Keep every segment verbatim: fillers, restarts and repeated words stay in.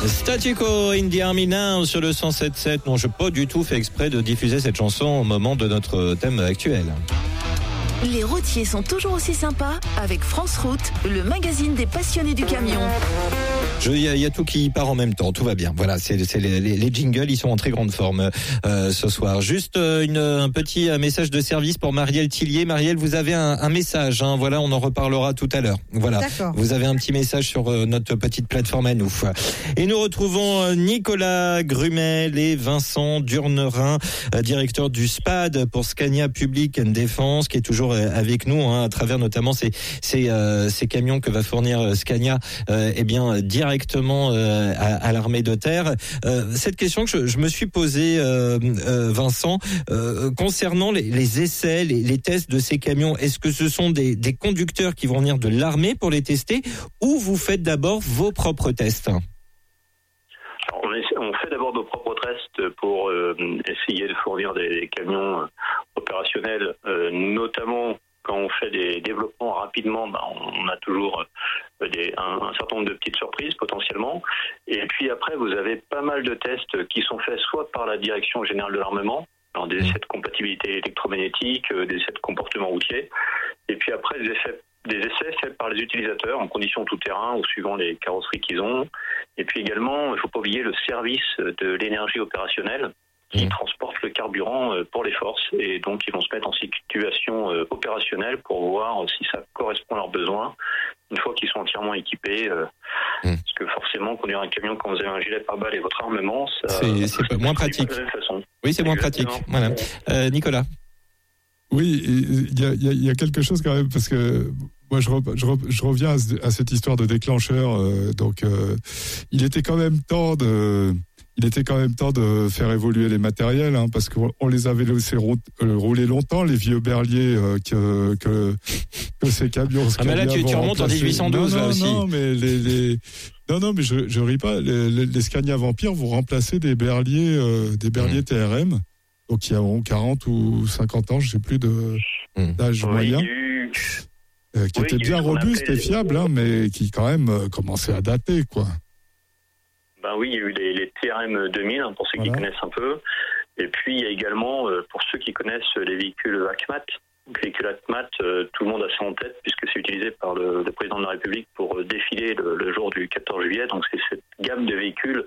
Statu Quo in the Army Now sur le cent sept virgule sept. Non, je n'ai pas du tout fait exprès de diffuser cette chanson au moment de notre thème actuel. Les routiers sont toujours aussi sympas avec France Route, le magazine des passionnés du camion. Il y, y a tout qui part en même temps, tout va bien. Voilà, c'est, c'est les, les, les jingles, ils sont en très grande forme euh, ce soir. Juste une, un petit message de service pour Marielle Tillier. Marielle, vous avez un, un message, hein, voilà, on en reparlera tout à l'heure. Voilà, D'accord. Vous avez un petit message sur euh, notre petite plateforme à nous. Et nous retrouvons Nicolas Grumel et Vincent Durnerin, euh, directeur du S P A D pour Scania Public and Defense, qui est toujours euh, avec nous, hein, à travers notamment ces, ces, euh, ces camions que va fournir Scania, euh, eh bien, directement euh, à, à l'armée de terre. Euh, cette question que je, je me suis posée, euh, euh, Vincent, euh, concernant les, les essais, les, les tests de ces camions, est-ce que ce sont des, des conducteurs qui vont venir de l'armée pour les tester, ou vous faites d'abord vos propres tests ? Alors, on, essaie, on fait d'abord nos propres tests pour euh, essayer de fournir des, des camions euh, opérationnels, euh, notamment quand on fait des développements rapidement, ben on a toujours des, un, un certain nombre de petites surprises potentiellement. Et puis après, vous avez pas mal de tests qui sont faits soit par la Direction Générale de l'Armement, alors des essais de compatibilité électromagnétique, des essais de comportement routier, et puis après des essais, des essais faits par les utilisateurs en conditions tout-terrain ou suivant les carrosseries qu'ils ont. Et puis également, il ne faut pas oublier le service de l'énergie opérationnelle, qui transportent le carburant pour les forces, et donc ils vont se mettre en situation opérationnelle pour voir si ça correspond à leurs besoins une fois qu'ils sont entièrement équipés. Mmh. Parce que forcément, conduire un camion quand vous avez un gilet pare-balles et votre armement, ça, c'est, c'est pas moins pratique. De la même façon. Oui, c'est moins pratique. Voilà. Euh, Nicolas. Oui, il y a, y a quelque chose quand même, parce que moi je, re, je, re, je reviens à, ce, à cette histoire de déclencheur. Euh, donc, euh, il était quand même temps de Il était quand même temps de faire évoluer les matériels, hein, parce qu'on on les avait laissés rouler longtemps, les vieux berliers euh, que, que que ces camions. Ah mais là tu, tu remontes en dix-huit cent douze non, non, là aussi. Non mais les, les non non mais je je ris pas. Les, les, les Scania Vampire vont remplacer des berliers euh, des berliers mmh. T R M, donc qui ont quarante ou cinquante ans, je sais plus de mmh. d'âge oui, moyen. Eu... Euh, qui oui, étaient bien robustes et fiables, hein, mais qui quand même euh, commençaient à dater quoi. Ben oui, il y a eu les, les T R M deux mille, hein, pour ceux voilà. qui connaissent un peu. Et puis, il y a également, euh, pour ceux qui connaissent les véhicules A C M A T, donc les véhicules A C M A T, euh, tout le monde a ça en tête, puisque c'est utilisé par le, le président de la République pour euh, défiler le, le jour du quatorze juillet. Donc, c'est cette gamme de véhicules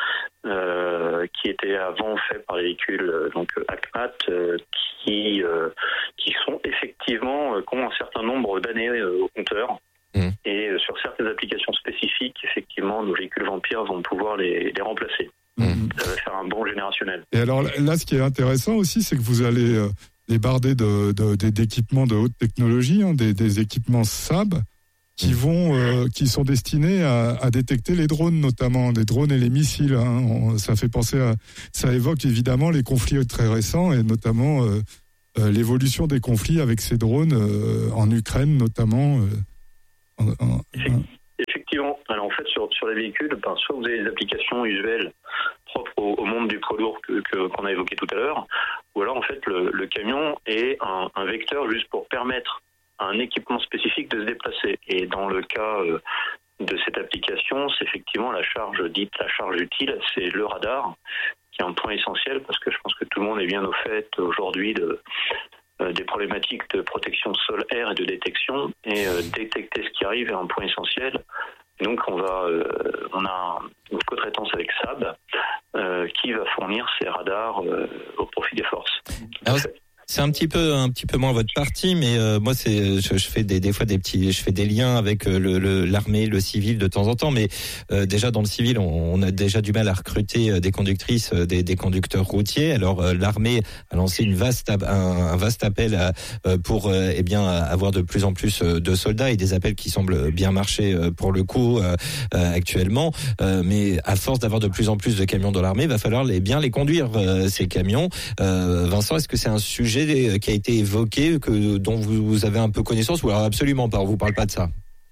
euh, qui était avant fait par les véhicules euh, donc A C M A T, euh, qui, euh, qui sont effectivement, euh, qui ont un certain nombre d'années euh, au compteur. Et sur certaines applications spécifiques, effectivement, nos véhicules Vampire vont pouvoir les, les remplacer. Mmh. Ça va faire un bond générationnel. Et alors là, ce qui est intéressant aussi, c'est que vous allez euh, les barder de, de, de, d'équipements de haute technologie, hein, des, des équipements S A B, qui vont, euh, qui sont destinés à, à détecter les drones, notamment les drones et les missiles. Hein. On, ça fait penser à, ça évoque évidemment les conflits très récents et notamment euh, euh, l'évolution des conflits avec ces drones euh, en Ukraine, notamment. Euh, En, en, en... Effectivement. Alors en fait, sur, sur les véhicules, ben, soit vous avez des applications usuelles propres au, au monde du poids lourd que, que, qu'on a évoqué tout à l'heure, ou alors en fait le, le camion est un, un vecteur juste pour permettre à un équipement spécifique de se déplacer. Et dans le cas euh, de cette application, c'est effectivement la charge dite la charge utile, c'est le radar, qui est un point essentiel, parce que je pense que tout le monde est bien au fait aujourd'hui de Euh, des problématiques de protection sol-air et de détection, et euh, détecter ce qui arrive est un point essentiel. Donc on va, euh, on a une co-traitance avec S A B euh, qui va fournir ces radars euh, au profit des forces. Alors, c'est un petit peu un petit peu moins votre partie, mais euh, moi c'est je, je fais des des fois des petits je fais des liens avec le, le l'armée, le civil de temps en temps, mais euh, déjà dans le civil on, on a déjà du mal à recruter des conductrices, des, des conducteurs routiers. Alors euh, l'armée a lancé une vaste un, un vaste appel à, pour euh, eh bien avoir de plus en plus de soldats, et des appels qui semblent bien marcher pour le coup euh, actuellement. Euh, mais à force d'avoir de plus en plus de camions dans l'armée, il va falloir les bien les conduire euh, ces camions. Euh, Vincent, est-ce que c'est un sujet qui a été évoqué, que, dont vous avez un peu connaissance, ou alors absolument pas, on vous parle pas de ça?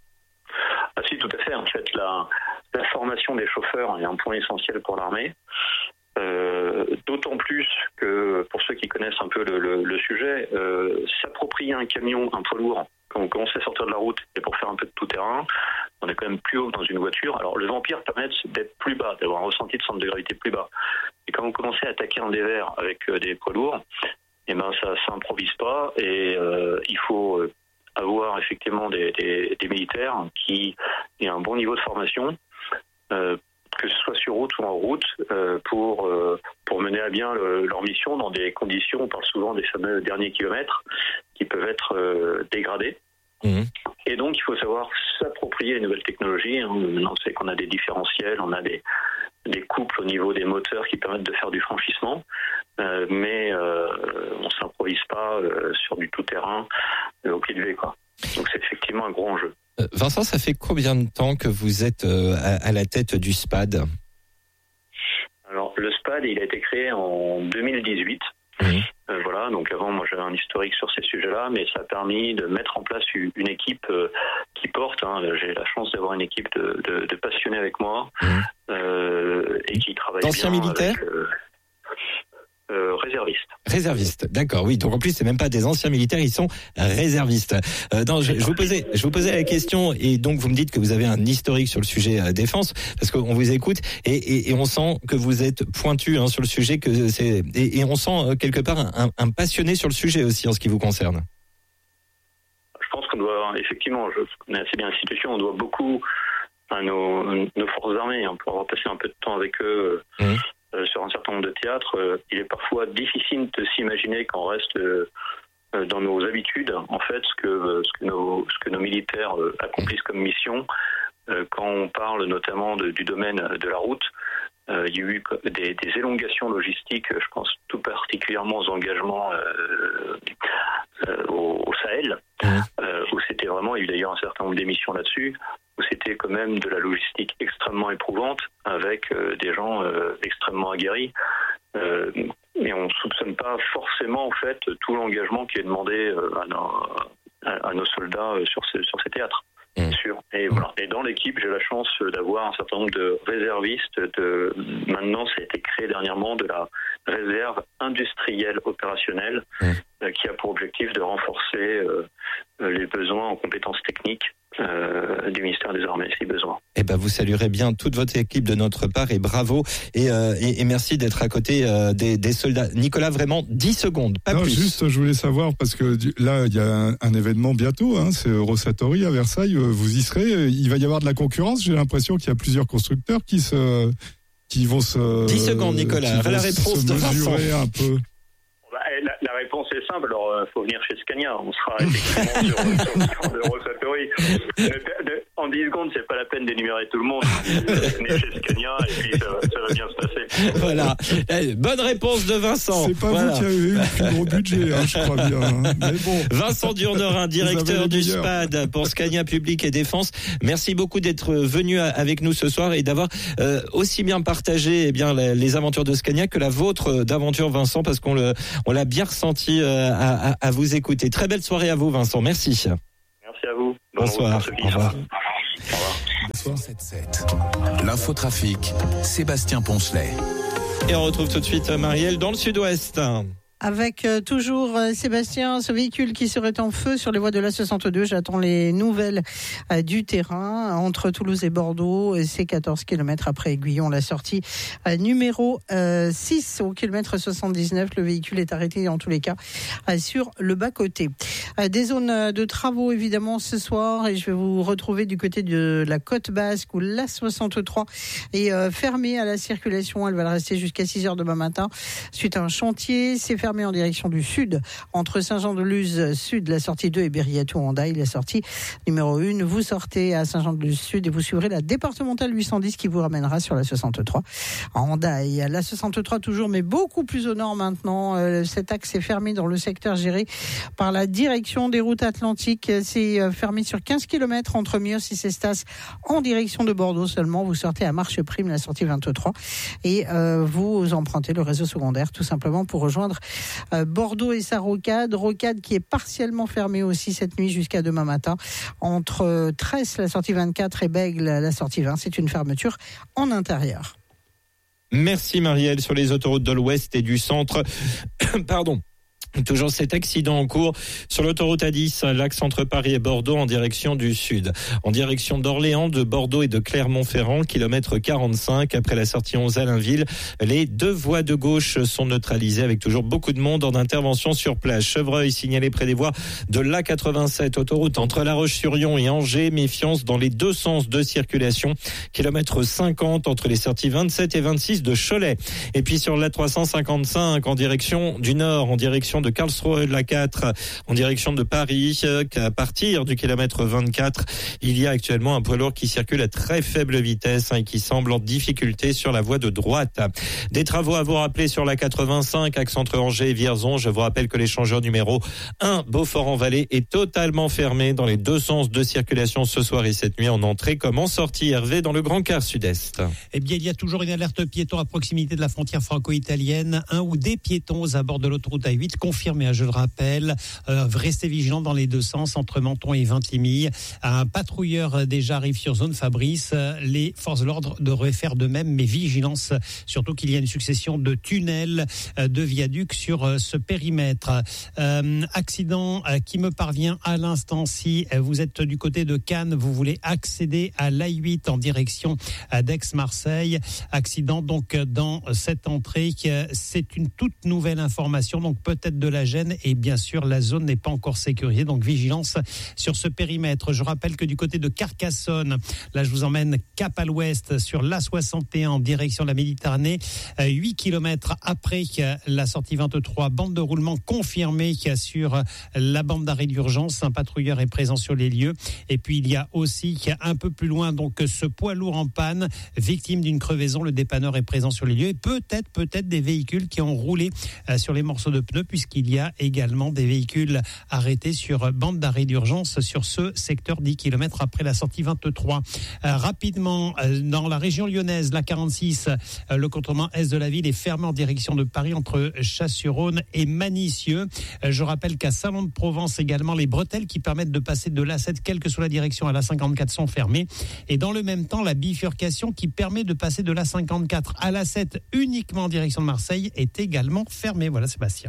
Ah si, tout à fait. En fait, la, la formation des chauffeurs est un point essentiel pour l'armée. Euh, d'autant plus que, pour ceux qui connaissent un peu le, le, le sujet, euh, s'approprier un camion, un poids lourd, quand on commence à sortir de la route et pour faire un peu de tout-terrain, on est quand même plus haut que dans une voiture. Alors le Vampire permet d'être plus bas, d'avoir un ressenti de centre de gravité plus bas. Et quand vous commencez à attaquer un dévers avec euh, des poids lourds, eh ben ça s'improvise pas et euh, il faut euh, avoir effectivement des, des, des militaires qui aient un bon niveau de formation, euh, que ce soit sur route ou en route, euh, pour euh, pour mener à bien le, leur mission dans des conditions, on parle souvent des fameux derniers kilomètres, qui peuvent être euh, dégradés. Mmh. Et donc, il faut savoir s'approprier les nouvelles technologies. Maintenant, c'est qu'on a des différentiels, on a des, des couples au niveau des moteurs qui permettent de faire du franchissement, euh, mais euh, on ne s'improvise pas euh, sur du tout-terrain euh, au pied de V, quoi. Donc, c'est effectivement un gros enjeu. Euh, Vincent, ça fait combien de temps que vous êtes euh, à, à la tête du SPAD ? Alors, le SPAD, il a été créé en deux mille dix-huit. Mmh. Euh, voilà, donc avant, moi, j'avais un historique sur ces sujets-là, mais ça a permis de mettre en place une équipe euh, qui porte. Hein, j'ai la chance d'avoir une équipe de, de, de passionnés avec moi mmh. euh, et qui travaille D'anciens bien militaires avec, euh, Euh, réservistes. Réservistes, d'accord, oui. Donc en plus, c'est même pas des anciens militaires, ils sont réservistes. Euh, non, je, je vous posais, je vous posais la question, et donc vous me dites que vous avez un historique sur le sujet euh, défense, parce qu'on vous écoute et, et, et on sent que vous êtes pointu hein, sur le sujet, que c'est et, et on sent euh, quelque part un, un passionné sur le sujet aussi en ce qui vous concerne. Je pense qu'on doit effectivement, je connais assez bien l'institution, on doit beaucoup à nos, nos forces armées, hein, pour avoir passé un peu de temps avec eux. Euh, mmh. Sur un certain nombre de théâtres, euh, il est parfois difficile de s'imaginer qu'on reste euh, dans nos habitudes, en fait, ce que, euh, ce que, nos, ce que nos militaires euh, accomplissent comme mission. Euh, quand on parle notamment de, du domaine de la route, euh, il y a eu des, des élongations logistiques, je pense tout particulièrement aux engagements euh, euh, au, au Sahel, euh, où c'était vraiment, il y a eu d'ailleurs un certain nombre d'émissions là-dessus, où c'était quand même de la logistique extrêmement éprouvante, avec euh, des gens euh, extrêmement aguerris. Euh, et on ne soupçonne pas forcément, en fait, tout l'engagement qui est demandé euh, à, nos, à, à nos soldats euh, sur, ce, sur ces théâtres. Bien sûr. Et voilà. Et dans l'équipe, j'ai la chance d'avoir un certain nombre de réservistes. De maintenant, ça a été créé dernièrement de la réserve industrielle opérationnelle, mmh. euh, qui a pour objectif de renforcer euh, les besoins en compétences techniques euh, du ministère des Armées, si besoin. Eh ben, vous saluerez bien toute votre équipe de notre part et bravo et, euh, et, et merci d'être à côté euh, des, des soldats. Nicolas, vraiment dix secondes, pas non, plus. Juste, je voulais savoir parce que là, il y a un, un événement bientôt, hein, c'est Eurosatory à Versailles. Vous y serez. Il va y avoir de la concurrence. J'ai l'impression qu'il y a plusieurs constructeurs qui se, qui vont se. dix secondes, Nicolas. La réponse de Vincent. Un peu. La, la réponse est simple, alors il euh, faut venir chez Scania, on sera effectivement sur, sur, sur l'Eurosatory. En dix secondes, c'est pas la peine d'énumérer tout le monde. Venez chez Scania et puis ça, ça va bien se passer. Voilà, bonne réponse de Vincent. C'est pas voilà. vous qui avez eu le plus gros budget, hein, je crois bien. Hein. Mais bon. Vincent Durnerin, directeur du SPAD pour Scania Public et Défense. Merci beaucoup d'être venu avec nous ce soir et d'avoir euh, aussi bien partagé eh bien, les, les aventures de Scania que la vôtre d'aventure, Vincent, parce qu'on le On l'a bien ressenti euh, à, à, à vous écouter. Très belle soirée à vous, Vincent. Merci. Merci à vous. Bonsoir. Au revoir. Au revoir. L'infotrafic, Sébastien Poncelet. Et on retrouve tout de suite Marielle dans le sud-ouest. Avec euh, toujours euh, Sébastien, ce véhicule qui serait en feu sur les voies de l'A soixante-deux. J'attends les nouvelles euh, du terrain entre Toulouse et Bordeaux. C'est quatorze kilomètres après Aiguillon, la sortie euh, numéro euh, six au kilomètre soixante-dix-neuf. Le véhicule est arrêté en tous les cas euh, sur le bas-côté. Euh, des zones de travaux évidemment ce soir et je vais vous retrouver du côté de la Côte Basque où l'A soixante-trois est euh, fermée à la circulation. Elle va le rester jusqu'à six heures demain matin suite à un chantier. C'est fermé en direction du sud, entre Saint-Jean-de-Luz Sud, la sortie deux, et Berriatou-Hendaye, la sortie numéro un. Vous sortez à Saint-Jean-de-Luz Sud et vous suivrez la départementale huit cent dix qui vous ramènera sur la soixante-trois à Hendaye. La soixante-trois toujours, mais beaucoup plus au nord maintenant. Euh, cet axe est fermé dans le secteur géré par la direction des routes atlantiques. C'est euh, fermé sur quinze kilomètres entre Mios et Cestas en direction de Bordeaux seulement. Vous sortez à Marche-Prime, la sortie vingt-trois, et euh, vous empruntez le réseau secondaire tout simplement pour rejoindre Euh, Bordeaux et sa rocade, rocade qui est partiellement fermée aussi cette nuit jusqu'à demain matin entre euh, Tresse, la sortie vingt-quatre, et Bègle, la sortie vingt. C'est une fermeture en intérieur. Merci Marielle. Sur les autoroutes de l'Ouest et du Centre, pardon. Toujours cet accident en cours sur l'autoroute A dix, l'axe entre Paris et Bordeaux en direction du sud. En direction d'Orléans, de Bordeaux et de Clermont-Ferrand, kilomètre quarante-cinq, après la sortie onze Allainville. Les deux voies de gauche sont neutralisées avec toujours beaucoup de monde en intervention sur place. Chevreuil signalé près des voies de l'A quatre-vingt-sept, autoroute entre La Roche-sur-Yon et Angers. Méfiance dans les deux sens de circulation. Kilomètre cinquante entre les sorties vingt-sept et vingt-six de Cholet. Et puis sur l'A trois cent cinquante-cinq en direction du nord, en direction de Karlsruhe, la quatre en direction de Paris, qu'à partir du kilomètre vingt-quatre, il y a actuellement un poids lourd qui circule à très faible vitesse et qui semble en difficulté sur la voie de droite. Des travaux à vous rappeler sur la quatre-vingt-cinq, axe entre Angers et Vierzon. Je vous rappelle que l'échangeur numéro un, Beaufort-en-Vallée, est totalement fermé dans les deux sens de circulation ce soir et cette nuit, en entrée comme en sortie. Hervé, dans le Grand Quart Sud-Est. Eh bien, il y a toujours une alerte piéton à proximité de la frontière franco-italienne. Un ou des piétons aux abords de l'autoroute A huit, confirmé, je le rappelle. Euh, restez vigilants dans les deux sens, entre Menton et Vintimille. Un patrouilleur déjà arrive sur zone Fabrice. Les forces de l'ordre devraient faire de même, mais vigilance, surtout qu'il y a une succession de tunnels, de viaducs sur ce périmètre. Euh, accident qui me parvient à l'instant. Si vous êtes du côté de Cannes, vous voulez accéder à l'A huit en direction d'Aix-Marseille. Accident donc dans cette entrée. C'est une toute nouvelle information, donc peut-être de la gêne, et bien sûr la zone n'est pas encore sécurisée, donc vigilance sur ce périmètre. Je rappelle que du côté de Carcassonne, là je vous emmène cap à l'ouest sur l'A soixante et un en direction de la Méditerranée, huit kilomètres après la sortie vingt-trois, bande de roulement confirmée sur la bande d'arrêt d'urgence. Un patrouilleur est présent sur les lieux, et puis il y a aussi un peu plus loin donc ce poids lourd en panne, victime d'une crevaison. Le dépanneur est présent sur les lieux, et peut-être peut-être des véhicules qui ont roulé sur les morceaux de pneus, puisqu'il y a également des véhicules arrêtés sur bande d'arrêt d'urgence sur ce secteur, dix kilomètres après la sortie vingt-trois. Euh, rapidement, euh, dans la région lyonnaise, la quarante-six, euh, le contournement est de la ville est fermé en direction de Paris entre Chasse-sur-Rhône et Manicieux. Euh, je rappelle qu'à Salon-de-Provence également, les bretelles qui permettent de passer de l'A sept, quelle que soit la direction, à l'A cinquante-quatre sont fermées. Et dans le même temps, la bifurcation qui permet de passer de l'A cinquante-quatre à l'A sept uniquement en direction de Marseille est également fermée. Voilà, Sébastien.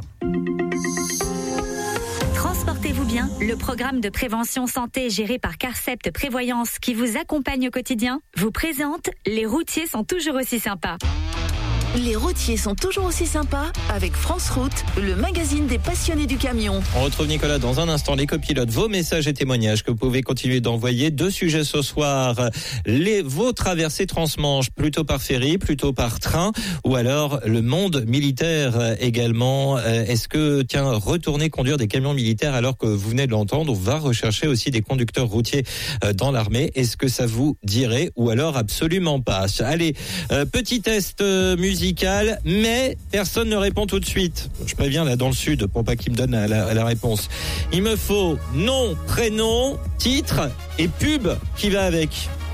Transportez-vous bien, le programme de prévention santé géré par Carcept Prévoyance qui vous accompagne au quotidien vous présente Les routiers sont toujours aussi sympas. Les routiers sont toujours aussi sympas avec France Route, le magazine des passionnés du camion. On retrouve Nicolas dans un instant. Les copilotes, vos messages et témoignages que vous pouvez continuer d'envoyer. Deux sujets ce soir. Les, vos traversées transmanche, plutôt par ferry, plutôt par train, ou alors le monde militaire également. Est-ce que, tiens, retourner conduire des camions militaires alors que vous venez de l'entendre, on va rechercher aussi des conducteurs routiers dans l'armée. Est-ce que ça vous dirait ou alors absolument pas? Allez, petit test musical. Mais personne ne répond tout de suite. Je préviens là dans le sud pour pas qu'il me donne la, la réponse. Il me faut nom, prénom, titre et pub qui va avec.